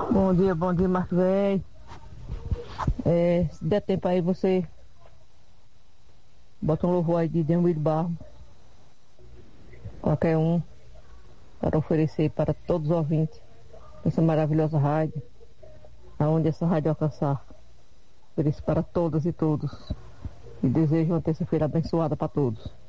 Bom dia, Marco Velho. Se der tempo aí, você bota um louvor aí de Demir Barro, qualquer um, para oferecer para todos os ouvintes essa maravilhosa rádio, aonde essa rádio alcançar. Ofereço para todas e todos. E desejo uma terça-feira abençoada para todos.